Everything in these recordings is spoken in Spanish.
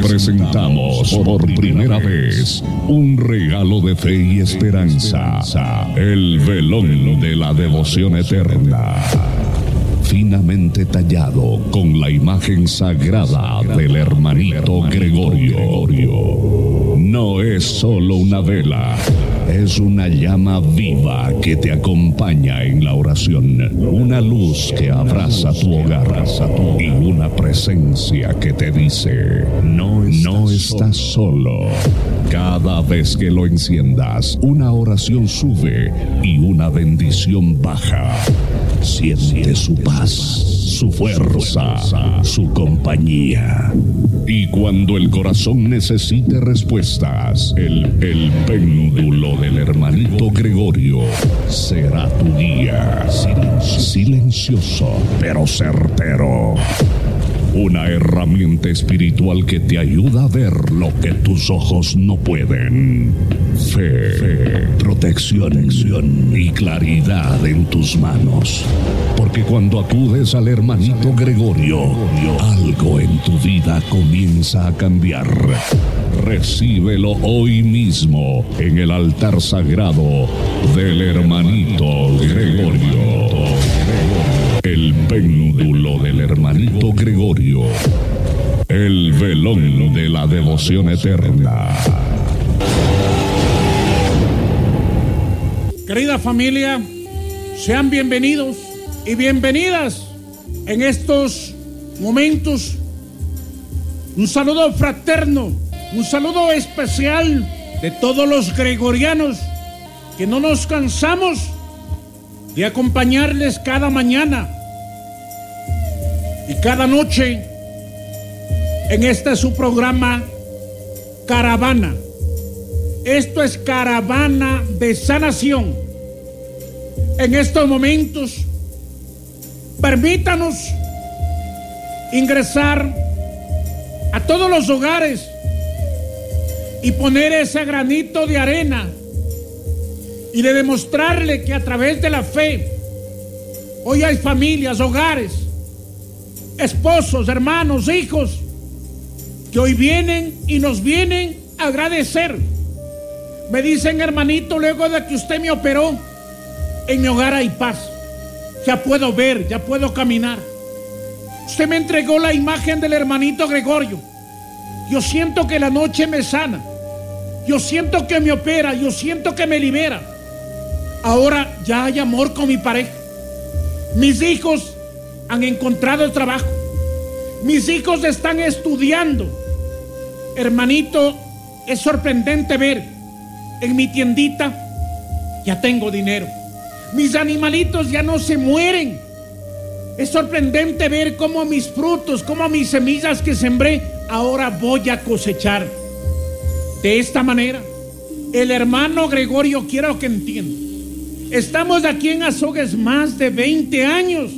presentamos por primera vez un regalo de fe y esperanza, el velón de la devoción eterna, finamente tallado con la imagen sagrada del hermanito Gregorio. No es solo una vela, es una llama viva que te acompaña en la oración, una luz que abraza tu hogar y una presencia que te dice, no estás solo. Cada vez que lo enciendas, una oración sube y una bendición baja. Siente su paz, su fuerza, su compañía. Y cuando el corazón necesite respuestas, el péndulo del hermanito Gregorio será tu guía. Silencioso, pero certero. Una herramienta espiritual que te ayuda a ver lo que tus ojos no pueden. Fe, protección y claridad en tus manos. Porque cuando acudes al hermanito Gregorio, algo en tu vida comienza a cambiar. Recíbelo hoy mismo en el altar sagrado del hermanito Gregorio. El péndulo del hermanito Gregorio. El velón de la devoción eterna. Querida familia, sean bienvenidos y bienvenidas en estos momentos. Un saludo fraterno, un saludo especial de todos los gregorianos que no nos cansamos de acompañarles cada mañana y cada noche en este su programa Caravana. Esto es Caravana de Sanación. En estos momentos, permítanos ingresar a todos los hogares y poner ese granito de arena y de demostrarle que a través de la fe hoy hay familias, hogares, esposos, hermanos, hijos que hoy vienen y nos vienen a agradecer. Me dicen, hermanito, luego de que usted me operó, en mi hogar hay paz. Ya puedo ver, ya puedo caminar. Usted me entregó la imagen del hermanito Gregorio. Yo siento que la noche me sana. Yo siento que me opera, yo siento que me libera. Ahora ya hay amor con mi pareja. Mis hijos han encontrado el trabajo. Mis hijos están estudiando. Hermanito, es sorprendente ver en mi tiendita ya tengo dinero. Mis animalitos ya no se mueren. Es sorprendente ver cómo mis frutos, cómo mis semillas que sembré, ahora voy a cosechar. De esta manera, el hermano Gregorio, quiero que entienda, estamos aquí en Azogues más de 20 años.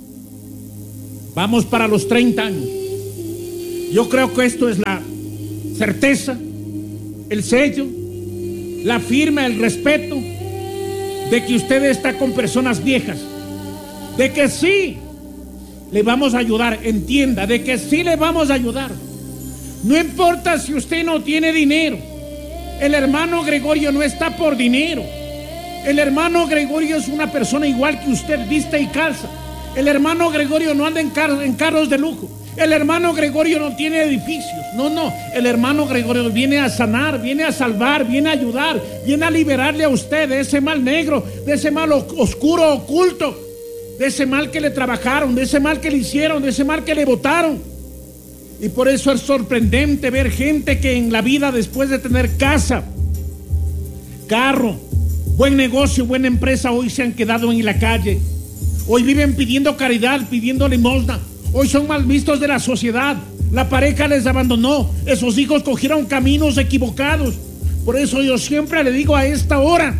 Vamos para los 30 años. Yo creo que esto es la certeza, el sello, la firma, el respeto de que usted está con personas viejas, de que sí le vamos a ayudar, entienda, de que sí le vamos a ayudar. No importa si usted no tiene dinero, el hermano Gregorio no está por dinero. El hermano Gregorio es una persona igual que usted, viste y calza. El hermano Gregorio no anda en carros de lujo. El hermano Gregorio no tiene edificios. No. El hermano Gregorio viene a sanar, viene a salvar, viene a ayudar, viene a liberarle a usted de ese mal negro, de ese mal oscuro, oculto, de ese mal que le trabajaron, de ese mal que le hicieron, de ese mal que le botaron. Y por eso es sorprendente ver gente que en la vida, después de tener casa, carro, buen negocio, buena empresa, hoy se han quedado en la calle. Hoy viven pidiendo caridad, pidiendo limosna. Hoy son mal vistos de la sociedad. La pareja les abandonó. Esos hijos cogieron caminos equivocados. Por eso yo siempre le digo a esta hora,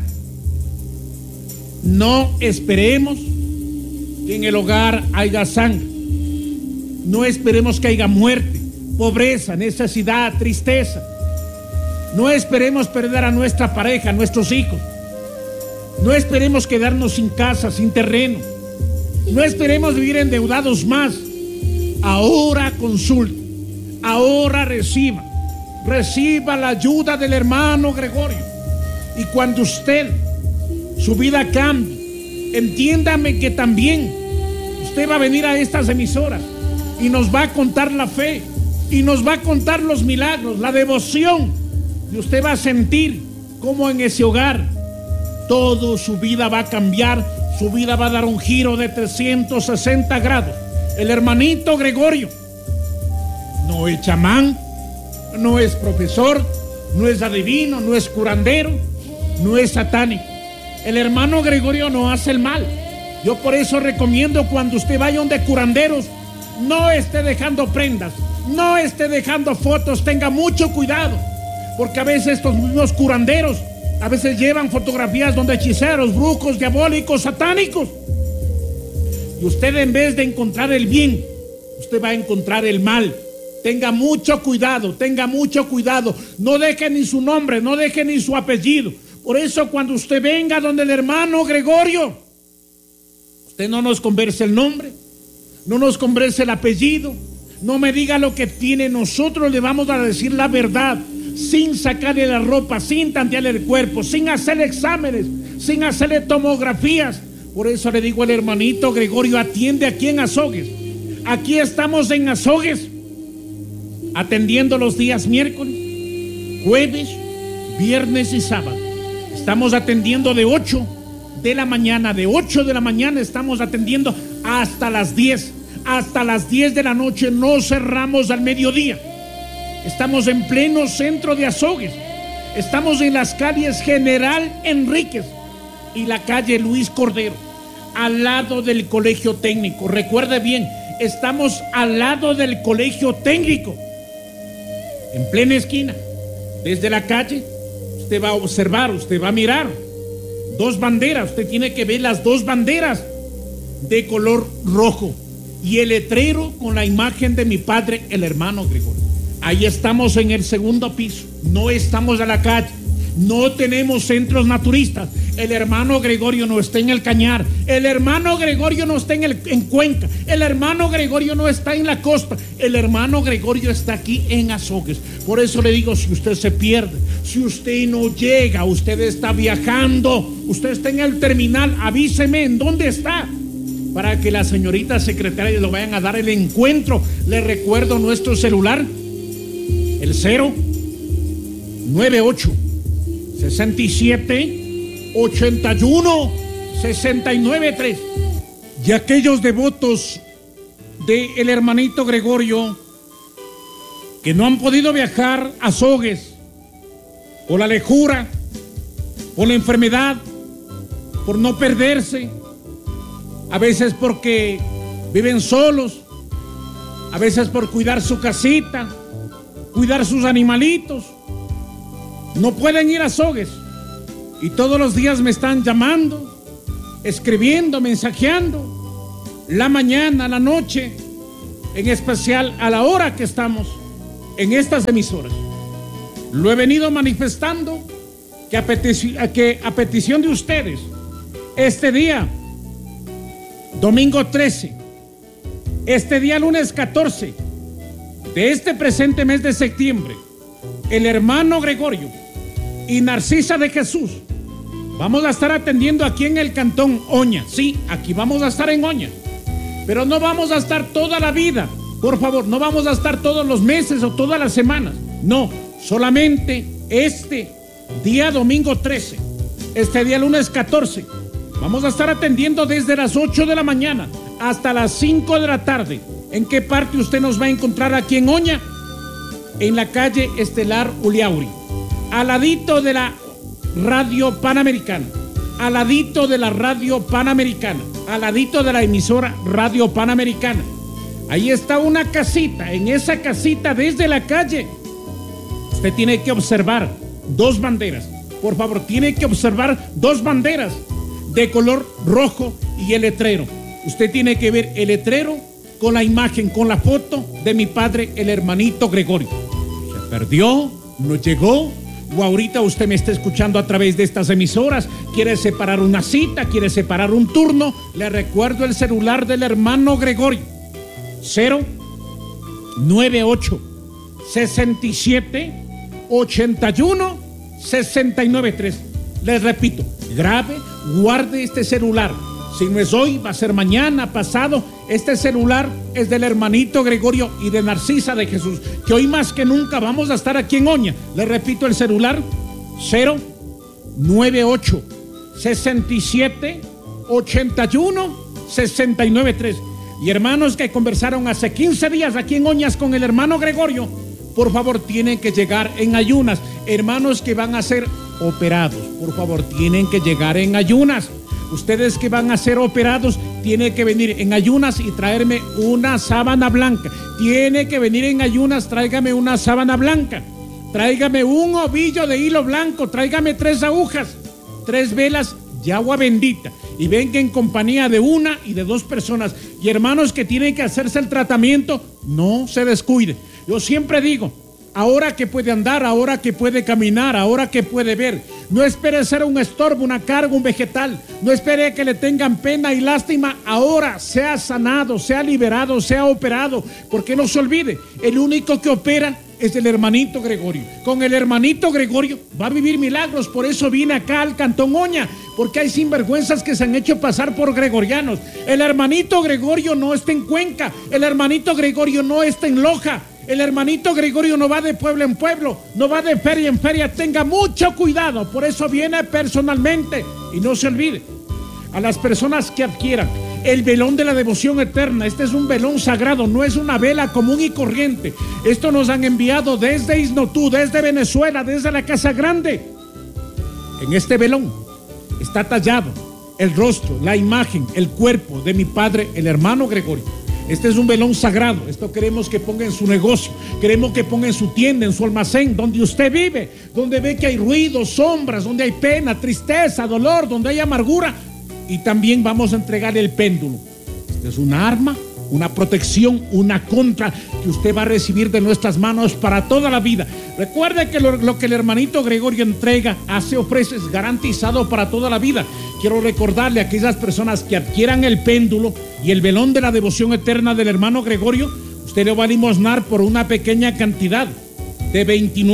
no esperemos que en el hogar haya sangre. No esperemos que haya muerte, pobreza, necesidad, tristeza. No esperemos perder a nuestra pareja, a nuestros hijos. No esperemos quedarnos sin casa, sin terreno. No esperemos vivir endeudados más. Ahora consulte. ahora reciba la ayuda del hermano Gregorio. Y cuando su vida cambie, entiéndame que también usted va a venir a estas emisoras y nos va a contar la fe, y nos va a contar los milagros, la devoción, y usted va a sentir cómo en ese hogar todo su vida va a cambiar, su vida va a dar un giro de 360 grados. El hermanito Gregorio no es chamán, no es profesor, no es adivino, no es curandero, no es satánico. El hermano Gregorio no hace el mal. Yo por eso recomiendo, cuando usted vaya donde curanderos, no esté dejando prendas, no esté dejando fotos, tenga mucho cuidado, porque a veces estos mismos curanderos a veces llevan fotografías donde hechiceros, brujos, diabólicos, satánicos, y usted, en vez de encontrar el bien, usted va a encontrar el mal. Tenga mucho cuidado, no deje ni su nombre, no deje ni su apellido. Por eso, cuando usted venga donde el hermano Gregorio, usted no nos converse el nombre, no nos converse el apellido, no me diga lo que tiene. Nosotros le vamos a decir la verdad, sin sacarle la ropa, sin tantearle el cuerpo, sin hacerle exámenes, sin hacerle tomografías. Por eso le digo al hermanito Gregorio, atiende aquí en Azogues. Aquí estamos en Azogues, atendiendo los días miércoles, jueves, viernes y sábado. Estamos atendiendo de 8 de la mañana, estamos atendiendo hasta las 10 de la noche, no cerramos al mediodía. Estamos en pleno centro de Azogues, estamos en las calles General Enríquez y la calle Luis Cordero, al lado del colegio técnico. Recuerde bien, estamos al lado del colegio técnico, en plena esquina. Desde la calle usted va a observar, usted va a mirar dos banderas. Usted tiene que ver las dos banderas de color rojo y el letrero con la imagen de mi padre, el hermano Gregorio. Ahí estamos en el segundo piso, no estamos a la calle, no tenemos centros naturistas. El hermano Gregorio no está en el Cañar, el hermano Gregorio no está en Cuenca, el hermano Gregorio no está en la costa, el hermano Gregorio está aquí en Azogues. Por eso le digo, si usted se pierde, si usted no llega, usted está viajando, usted está en el terminal, avíseme en dónde está, para que la señorita secretaria le vayan a dar el encuentro. Le recuerdo nuestro celular, el 098 67 81 693. Y aquellos devotos del hermanito Gregorio que no han podido viajar a Azogues por la lejura, por la enfermedad, por no perderse, a veces porque viven solos, a veces por cuidar su casita, cuidar sus animalitos, no pueden ir a Azogues, y todos los días me están llamando, escribiendo, mensajeando, la mañana, la noche, en especial a la hora que estamos en estas emisoras. Lo he venido manifestando que a petición de ustedes, este día domingo 13, este día lunes 14 de este presente mes de septiembre, el hermano Gregorio y Narcisa de Jesús vamos a estar atendiendo aquí en el cantón Oña. Sí, aquí vamos a estar en Oña, pero no vamos a estar toda la vida, por favor, no vamos a estar todos los meses o todas las semanas, no, solamente este día domingo 13, este día lunes 14, vamos a estar atendiendo desde las 8 de la mañana hasta las 5 de la tarde. ¿En qué parte usted nos va a encontrar aquí en Oña? En la calle Estelar Uliauri, al ladito de la Radio Panamericana, al ladito de la Radio Panamericana, al ladito de la emisora Radio Panamericana. Ahí está una casita. En esa casita, desde la calle, usted tiene que observar dos banderas. Por favor, tiene que observar dos banderas de color rojo y el letrero. Usted tiene que ver el letrero con la imagen, con la foto de mi padre, el hermanito Gregorio. Se perdió, no llegó, o ahorita usted me está escuchando a través de estas emisoras, quiere separar una cita, quiere separar un turno. Le recuerdo el celular del hermano Gregorio, 098 67 81 69 3. Les repito, grabe, guarde este celular. Si no es hoy, va a ser mañana, pasado. Este celular es del hermanito Gregorio y de Narcisa de Jesús, que hoy más que nunca vamos a estar aquí en Oña. Les repito el celular: 098 67 81 69 3. Y hermanos que conversaron hace 15 días aquí en Oñas con el hermano Gregorio, por favor tienen que llegar en ayunas. Hermanos que van a ser operados, por favor tienen que llegar en ayunas. Ustedes que van a ser operados tienen que venir en ayunas y traerme una sábana blanca. Tiene que venir en ayunas, tráigame una sábana blanca. Tráigame un ovillo de hilo blanco, tráigame 3 agujas, 3 velas y agua bendita. Y venga en compañía de 1 y de 2 personas. Y hermanos que tienen que hacerse el tratamiento, no se descuide. Yo siempre digo, ahora que puede andar, ahora que puede caminar, ahora que puede ver, no espere ser un estorbo, una carga, un vegetal. No espere que le tengan pena y lástima. Ahora sea sanado, sea liberado, sea operado. Porque no se olvide, el único que opera es el hermanito Gregorio. Con el hermanito Gregorio va a vivir milagros. Por eso vine acá al Cantón Oña, porque hay sinvergüenzas que se han hecho pasar por gregorianos. El hermanito Gregorio no está en Cuenca, el hermanito Gregorio no está en Loja, el hermanito Gregorio no va de pueblo en pueblo, no va de feria en feria. Tenga mucho cuidado, por eso viene personalmente. Y no se olvide, a las personas que adquieran el velón de la devoción eterna, este es un velón sagrado, no es una vela común y corriente. Esto nos han enviado desde Isnotú, desde Venezuela, desde la Casa Grande. En este velón está tallado el rostro, la imagen, el cuerpo de mi padre, el hermano Gregorio. Este es un velón sagrado. Esto queremos que ponga en su negocio, queremos que ponga en su tienda, en su almacén, donde usted vive, donde ve que hay ruido, sombras, donde hay pena, tristeza, dolor, donde hay amargura. Y también vamos a entregar el péndulo. Este es una arma, una protección, una contra que usted va a recibir de nuestras manos para toda la vida. Recuerde que lo que el hermanito Gregorio entrega, hace, ofrece, es garantizado para toda la vida. Quiero recordarle a aquellas personas que adquieran el péndulo y el velón de la devoción eterna del hermano Gregorio, usted lo va a limosnar por una pequeña cantidad de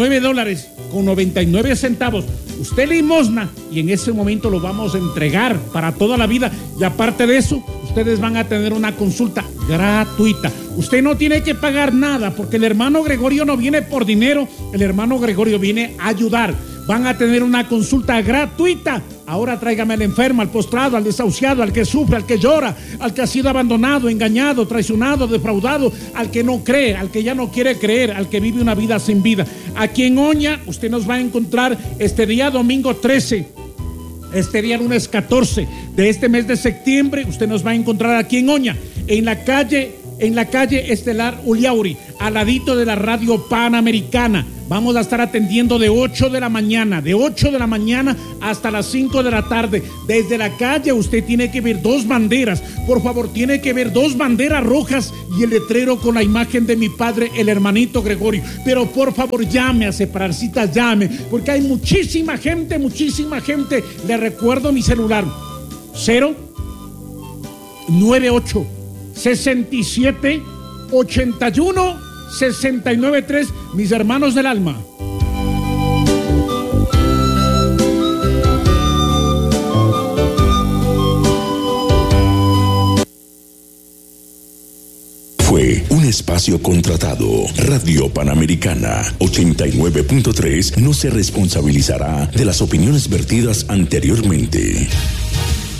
$29.99. Usted limosna y en ese momento lo vamos a entregar para toda la vida. Y aparte de eso, ustedes van a tener una consulta gratuita. Usted no tiene que pagar nada, porque el hermano Gregorio no viene por dinero, el hermano Gregorio viene a ayudar. Van a tener una consulta gratuita. Ahora tráigame al enfermo, al postrado, al desahuciado, al que sufre, al que llora, al que ha sido abandonado, engañado, traicionado, defraudado, al que no cree, al que ya no quiere creer, al que vive una vida sin vida. Aquí en Oña usted nos va a encontrar este día domingo 13, este día lunes 14 de este mes de septiembre. Usted nos va a encontrar aquí en Oña, en la calle Estelar Uliauri, al ladito de la radio Panamericana. Vamos a estar atendiendo de 8 de la mañana hasta las 5 de la tarde. Desde la calle usted tiene que ver 2 banderas. Por favor, tiene que ver 2 banderas rojas y el letrero con la imagen de mi padre, el hermanito Gregorio. Pero por favor, llame a separar citas, llame, porque hay muchísima gente. Le recuerdo mi celular: 098 67 81 69 3. Mis hermanos del alma. Fue un espacio contratado. Radio Panamericana 89.3 no se responsabilizará de las opiniones vertidas anteriormente.